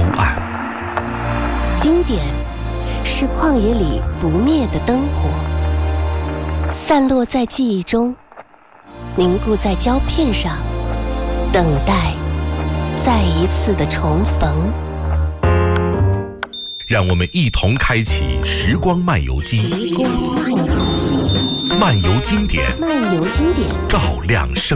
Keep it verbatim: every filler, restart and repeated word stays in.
岸。 经典是旷野里不灭的灯火，散落在记忆中，凝固在胶片上，等待再一次的重逢。 让我们一同开启时光漫游记， 时光漫游记， 漫游经典， 漫游经典， 照亮生